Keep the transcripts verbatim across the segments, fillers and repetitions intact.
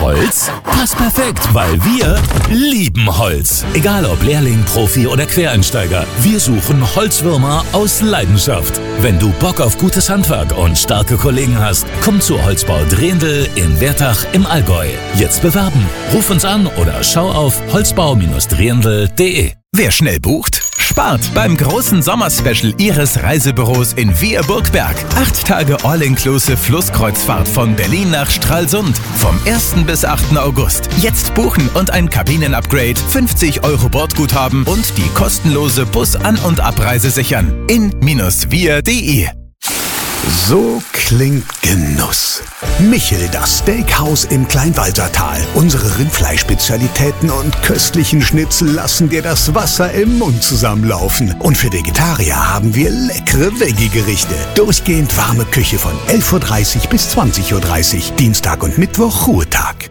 Holz? Passt perfekt, weil wir lieben Holz. Egal ob Lehrling, Profi oder Quereinsteiger, wir suchen Holzwürmer aus Leidenschaft. Wenn du Bock auf gutes Handwerk und starke Kollegen hast, komm zu Holzbau Drehndl in Wertach im Allgäu. Jetzt bewerben. Ruf uns an oder schau auf holzbau Drehndl punkt de. Wer schnell bucht, spart beim großen Sommerspecial Ihres Reisebüros in Vier Burgberg. Acht Tage All-Inclusive Flusskreuzfahrt von Berlin nach Stralsund vom ersten bis achten August. Jetzt buchen und ein Kabinenupgrade, fünfzig Euro Bordguthaben und die kostenlose Bus-An- und Abreise sichern. in Bindestrich vier punkt de. So klingt Genuss. Michel, das Steakhouse im Kleinwalsertal. Unsere Rindfleischspezialitäten und köstlichen Schnitzel lassen dir das Wasser im Mund zusammenlaufen. Und für Vegetarier haben wir leckere Veggie-Gerichte. Durchgehend warme Küche von elf Uhr dreißig bis zwanzig Uhr dreißig. Dienstag und Mittwoch Ruhetag.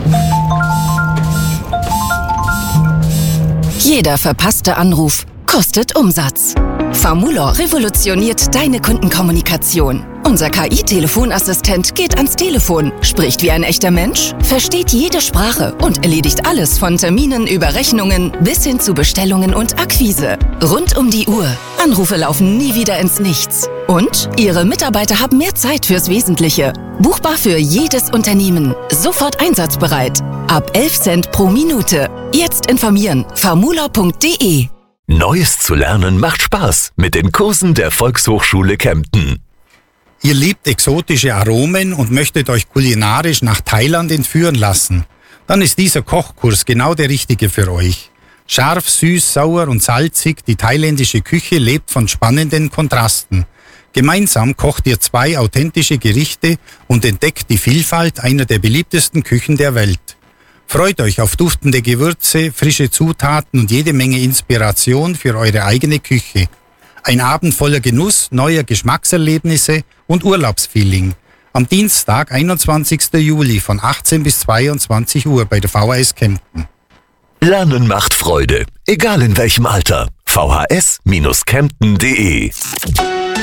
Jeder verpasste Anruf kostet Umsatz. Famulor revolutioniert deine Kundenkommunikation. Unser K I-Telefonassistent geht ans Telefon, spricht wie ein echter Mensch, versteht jede Sprache und erledigt alles von Terminen über Rechnungen bis hin zu Bestellungen und Akquise. Rund um die Uhr. Anrufe laufen nie wieder ins Nichts. Und Ihre Mitarbeiter haben mehr Zeit fürs Wesentliche. Buchbar für jedes Unternehmen. Sofort einsatzbereit. Ab elf Cent pro Minute. Jetzt informieren. famulor punkt de. Neues zu lernen macht Spaß mit den Kursen der Volkshochschule Kempten. Ihr liebt exotische Aromen und möchtet euch kulinarisch nach Thailand entführen lassen? Dann ist dieser Kochkurs genau der richtige für euch. Scharf, süß, sauer und salzig, die thailändische Küche lebt von spannenden Kontrasten. Gemeinsam kocht ihr zwei authentische Gerichte und entdeckt die Vielfalt einer der beliebtesten Küchen der Welt. Freut euch auf duftende Gewürze, frische Zutaten und jede Menge Inspiration für eure eigene Küche. Ein Abend voller Genuss, neuer Geschmackserlebnisse und Urlaubsfeeling. Am Dienstag, einundzwanzigsten Juli von achtzehn bis zweiundzwanzig Uhr bei der V H S Kempten. Lernen macht Freude, egal in welchem Alter. v h s Bindestrich kempten punkt de